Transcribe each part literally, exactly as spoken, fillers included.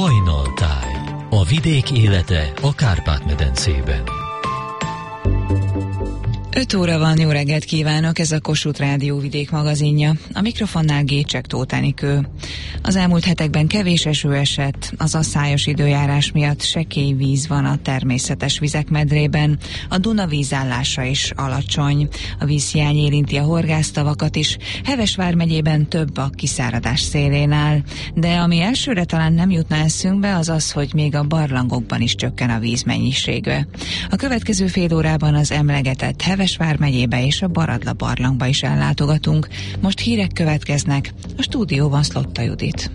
Hajnaltáj. A vidék élete a Kárpát-medencében. öt óra van, jó reggelt kívánok, ez a Kossuth Rádió vidék magazinja. A mikrofonnál Gécsek Tóth Enikő. Az elmúlt hetekben kevés eső esett, az asszályos időjárás miatt sekély víz van a természetes vizek medrében, a Duna vízállása is alacsony. A vízhiány érinti a horgásztavakat is, Heves vármegyében több a kiszáradás szélén áll. De ami elsőre talán nem jutna eszünkbe, az az, hogy még a barlangokban is csökken a víz mennyisége. A következő fél órában az emlegetett Heves vármegyébe és a Baradla barlangba is ellátogatunk. Most hírek következnek, a stúdióban Szlotta Judit.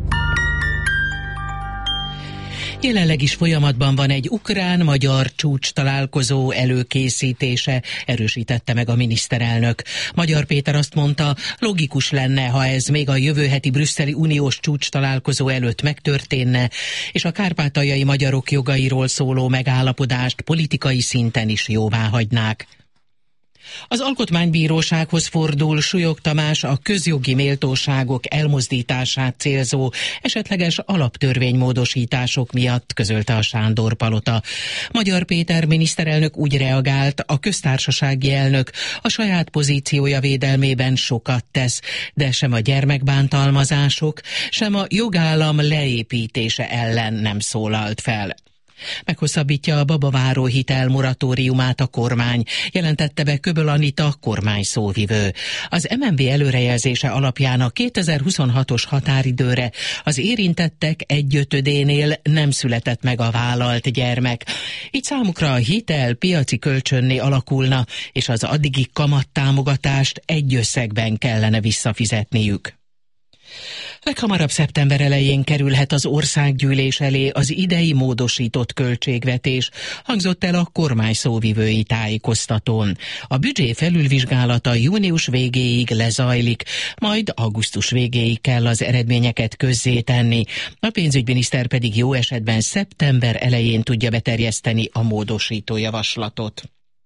Jelenleg is folyamatban van egy ukrán-magyar csúcs találkozó előkészítése, erősítette meg a miniszterelnök. Magyar Péter azt mondta, logikus lenne, ha ez még a jövő heti brüsszeli uniós csúcs találkozó előtt megtörténne, és a kárpátaljai magyarok jogairól szóló megállapodást politikai szinten is jóváhagynák. Az Alkotmánybírósághoz fordul Súlyog Tamás a közjogi méltóságok elmozdítását célzó esetleges alaptörvénymódosítások miatt, közölte a Sándor Palota. Magyar Péter miniszterelnök úgy reagált, a köztársasági elnök a saját pozíciója védelmében sokat tesz, de sem a gyermekbántalmazások, sem a jogállam leépítése ellen nem szólalt fel. Meghosszabbítja a babaváró hitel moratóriumát a kormány, jelentette be Köböl Anita kormány szóvivő. Az em en bé előrejelzése alapján a kétezer-huszonhatos határidőre az érintettek egyötödénél nem született meg a vállalt gyermek. Így számukra a hitel piaci kölcsönné alakulna, és az addigi kamattámogatást egy összegben kellene visszafizetniük. Leghamarabb szeptember elején kerülhet az országgyűlés elé az idei módosított költségvetés, hangzott el a kormány szóvivői tájékoztatón. A büdzsé felülvizsgálata június végéig lezajlik, majd augusztus végéig kell az eredményeket közzétenni. A pénzügyminiszter pedig jó esetben szeptember elején tudja beterjeszteni a módosító javaslatot.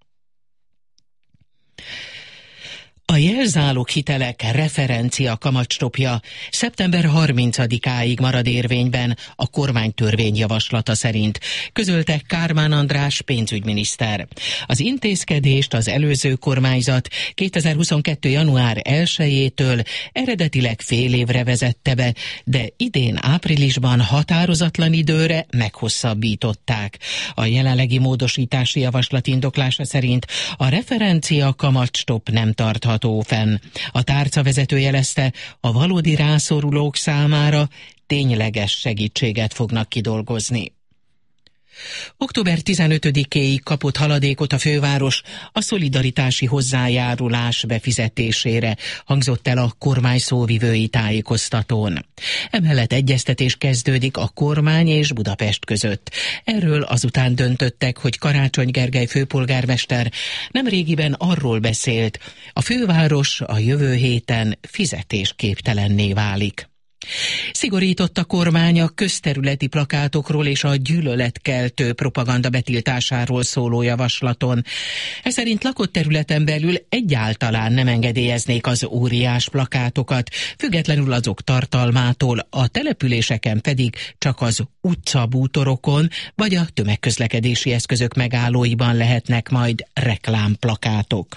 A jelzálog hitelek referencia kamatstopja szeptember harmincadikáig marad érvényben a kormány törvényjavaslata szerint, közölte Kármán András pénzügyminiszter. Az intézkedést az előző kormányzat kétezer-huszonkettő január elsejétől eredetileg fél évre vezette be, de idén áprilisban határozatlan időre meghosszabbították. A jelenlegi módosítási javaslat indoklása szerint a referencia kamatstop nem tartható fenn. A tárca vezető jelezte, a valódi rászorulók számára tényleges segítséget fognak kidolgozni. október tizenötödikéig kapott haladékot a főváros a szolidaritási hozzájárulás befizetésére, hangzott el a kormány szóvivői tájékoztatón. Emellett egyeztetés kezdődik a kormány és Budapest között. Erről azután döntöttek, hogy Karácsony Gergely főpolgármester nemrégiben arról beszélt, a főváros a jövő héten fizetésképtelenné válik. Szigorított a kormány a közterületi plakátokról és a gyűlöletkeltő propaganda betiltásáról szóló javaslaton. Ez szerint lakott területen belül egyáltalán nem engedélyeznék az óriás plakátokat, függetlenül azok tartalmától, a településeken pedig csak az utcabútorokon vagy a tömegközlekedési eszközök megállóiban lehetnek majd reklámplakátok.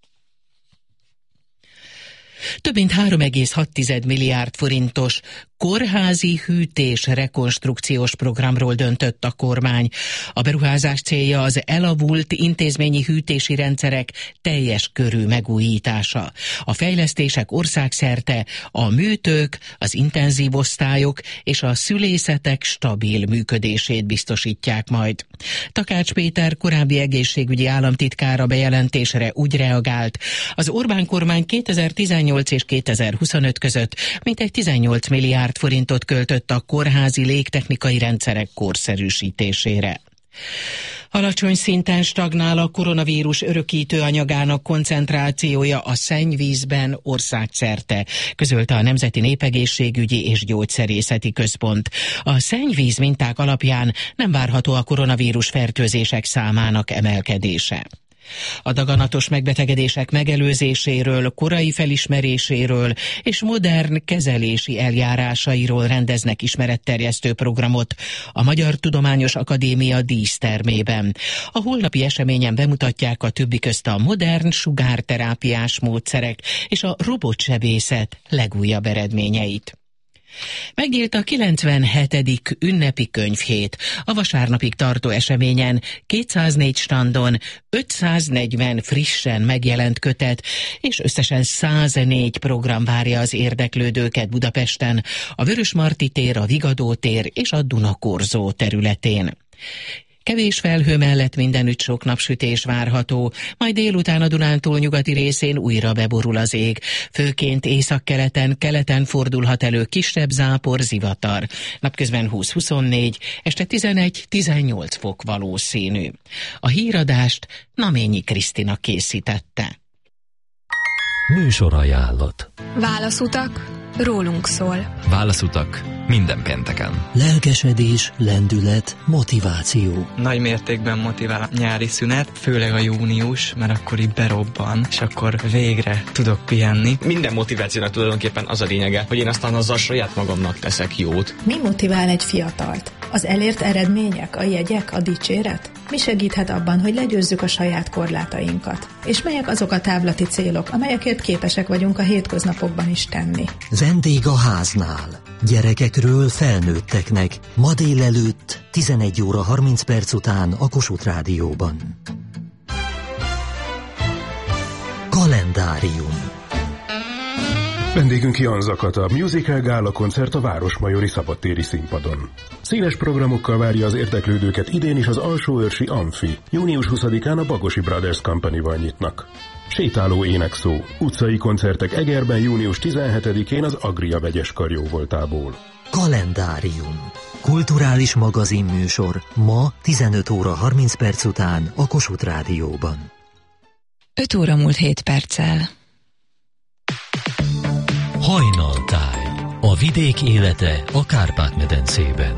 Több mint három egész hat milliárd forintos kórházi hűtés rekonstrukciós programról döntött a kormány. A beruházás célja az elavult intézményi hűtési rendszerek teljes körű megújítása. A fejlesztések országszerte a műtők, az intenzív osztályok és a szülészetek stabil működését biztosítják majd. Takács Péter korábbi egészségügyi államtitkára bejelentésre úgy reagált, az Orbán kormány kétezer-tizennyolc és kétezer-huszonöt között mintegy tizennyolc milliárd forintot költött a kórházi légtechnikai rendszerek korszerűsítésére. Alacsony szinten stagnál a koronavírus örökítő anyagának koncentrációja a szennyvízben országszerte, közölte a Nemzeti Népegészségügyi és Gyógyszerészeti Központ. A szennyvíz minták alapján nem várható a koronavírus fertőzések számának emelkedése. A daganatos megbetegedések megelőzéséről, korai felismeréséről és modern kezelési eljárásairól rendeznek ismeretterjesztő programot a Magyar Tudományos Akadémia dísztermében. A holnapi eseményen bemutatják a többi közt a modern sugárterápiás módszerek és a robotsebészet legújabb eredményeit. Megnyílt a kilencvenhetedik ünnepi könyvhét. A vasárnapig tartó eseményen kétszáznégy standon ötszáznegyven frissen megjelent kötet és összesen száznégy program várja az érdeklődőket Budapesten, a Vörösmarty tér, a Vigadó tér és a Dunakorzó területén. Kevés felhő mellett mindenütt sok napsütés várható, majd délután a Dunántúl nyugati részén újra beborul az ég. Főként északkeleten, keleten fordulhat elő kisebb zápor, zivatar. Napközben húsz-huszonnégy, este tizenegy-tizennyolc fok valószínű. A híradást Naményi Krisztina készítette. Műsorajánlat. Válaszutak, rólunk szól. Válaszutak minden pénteken. Lelkesedés, lendület, motiváció. Nagy mértékben motivál a nyári szünet, főleg a június, mert akkor így berobban, és akkor végre tudok pihenni. Minden motivációnak tulajdonképpen az a lényege, hogy én aztán azzal saját magamnak teszek jót. Mi motivál egy fiatalt? Az elért eredmények, a jegyek, a dicséret? Mi segíthet abban, hogy legyőzzük a saját korlátainkat? És melyek azok a távlati célok, amelyekért képesek vagyunk a hétköznapokban is tenni? Vendég a háznál. Gyerekekről felnőtteknek. Ma délelőtt tizenegy óra harminc perc után a Kossuth Rádióban. Kalendárium. Vendégünk Jan Zakata, musical gála koncert a Városmajori Szabadtéri színpadon. Széles programokkal várja az érdeklődőket idén is az Alsóörsi Amfi. június huszadikán a Bagosi Brothers Company-val nyitnak. Sétáló énekszó, utcai koncertek Egerben június tizenhetedikén az Agria vegyes karjóvoltából. Kalendárium. Kulturális magazinműsor ma tizenöt óra harminc perc után a Kossuth Rádióban. öt óra múlt hét perccel. Hajnaltáj. A vidék élete a Kárpát-medencében.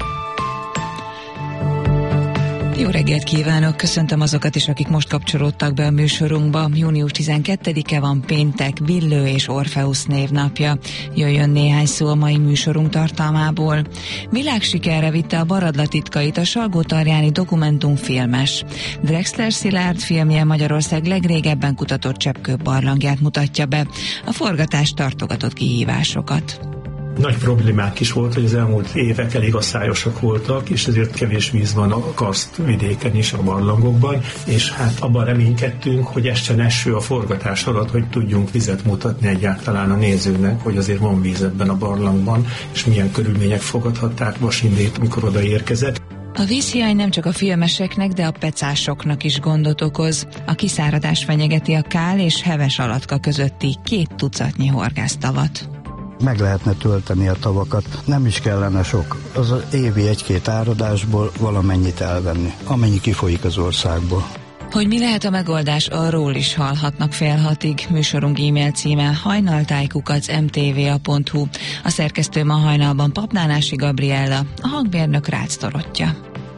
Jó reggelt kívánok, köszöntöm azokat is, akik most kapcsolódtak be a műsorunkba. június tizenkettedike van, péntek, Villő és Orfeusz névnapja. Jöjjön néhány szó a mai műsorunk tartalmából. Világsikerre vitte a Baradla titkait a Salgótarjáni dokumentumfilmes. Drexler Szilárd filmje Magyarország legrégebben kutatott cseppkő barlangját mutatja be. A forgatás tartogatott kihívásokat. Nagy problémák is volt, hogy az elmúlt évek elég asszályosak voltak, és ezért kevés víz van a karszt vidéken is, a barlangokban, és hát abban reménykedtünk, hogy essen eső a forgatás alatt, hogy tudjunk vizet mutatni egyáltalán a nézőnek, hogy azért van víz ebben a barlangban, és milyen körülmények fogadhatták Vasindét, amikor odaérkezett. A vízhiány nem csak a filmeseknek, de a pecásoknak is gondot okoz. A kiszáradás fenyegeti a Kál és Heves Alatka közötti két tucatnyi horgásztavat. Meg lehetne tölteni a tavakat, nem is kellene sok. Az az évi egy-két áradásból valamennyit elvenni, amennyi kifolyik az országból. Hogy mi lehet a megoldás, arról is hallhatnak fél hatig. Műsorunk e-mail címe hajnaltáj kukac em té vé á pont hu. A szerkesztő ma hajnalban Papnánási Gabriella, a hangmérnök Rácz Dorottya.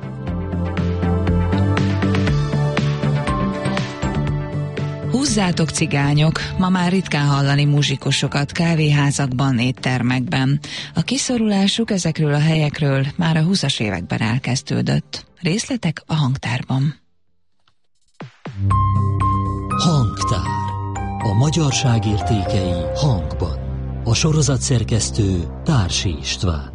Húzzátok cigányok, ma már ritkán hallani muzsikusokat kávéházakban, éttermekben. A kiszorulásuk ezekről a helyekről már a húszas években elkezdődött. Részletek a hangtárban. Hangtár. A magyarság értékei hangban. A sorozat szerkesztő Társi István.